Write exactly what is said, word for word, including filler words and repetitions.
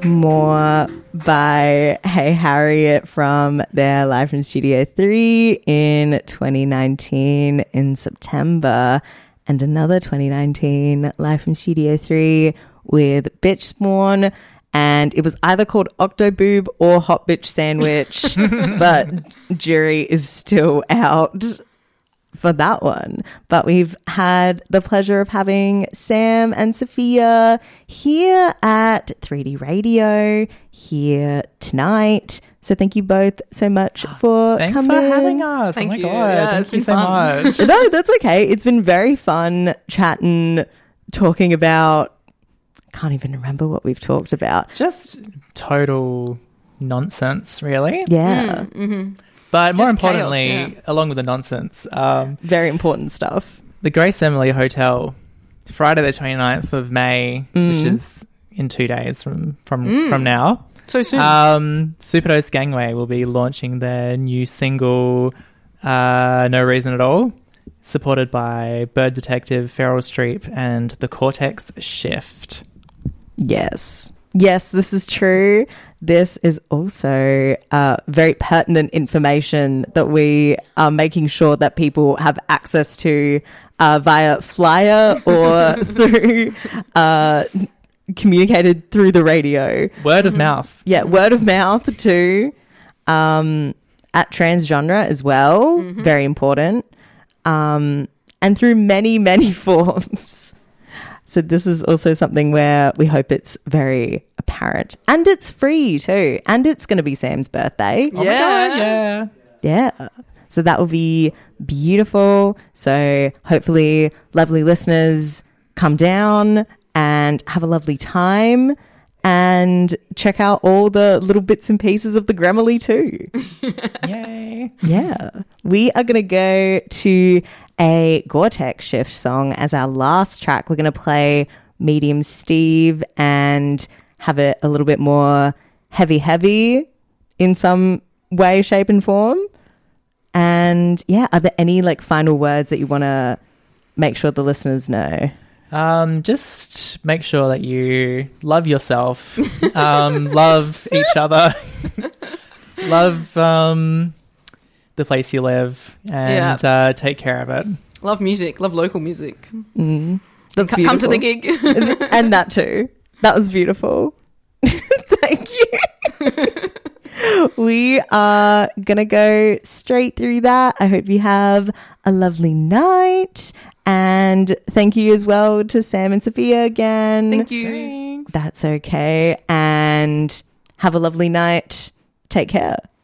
more by Hey Harriet from their Live from Studio three in twenty nineteen in September, and another twenty nineteen Live from Studio three with Bitch Spawn, and it was either called Octoboob or Hot Bitch Sandwich, but jury is still out for that one. But we've had the pleasure of having Sam and Sophia here at three D Radio here tonight. So thank you both so much for Thanks coming. for having us. Thank oh my you. God. Yeah, Thank it's you been so fun. much. No, that's okay. It's been very fun chatting, talking about, can't even remember what we've talked about. Just total nonsense, really. Yeah. Mm, mm-hmm. But more Just importantly, chaos, yeah. along with the nonsense, um, Very important stuff. the Grace Emily Hotel, Friday the twenty-ninth of May, Mm. which is in two days from from, Mm. from now. So soon. Um, Superdose Gangway will be launching their new single, uh, No Reason at All, supported by Bird Detective, Feral Streep, and the Cortex Shift. Yes. Yes, this is true. This is also uh, very pertinent information that we are making sure that people have access to uh, via flyer or through uh, communicated through the radio. Word of mouth. Yeah, word of mouth too. Um, at Transgenre as well, very important. Um, and through many, many forms. So this is also something where we hope it's very apparent. And it's free too. And it's going to be Sam's birthday. Oh my Yeah. God, yeah. Yeah. So that will be beautiful. So hopefully lovely listeners come down and have a lovely time and check out all the little bits and pieces of the Grammarly too. Yay. Yeah. We are going to go to a Gore-Tex Shift song as our last track. We're going to play Medium Steve and have it a little bit more heavy, heavy in some way, shape and form. And yeah, are there any like final words that you want to make sure the listeners know? Um, just make sure that you love yourself, um, love each other, love um, the place you live, and Yeah. uh, take care of it. Love music. Love local music. Mm, that's C- come to the beautiful. gig. And that too. That was beautiful. Thank you. We are going to go straight through that. I hope you have a lovely night. And thank you as well to Sam and Sophia again. Thank you. Thanks. That's okay. And have a lovely night. Take care.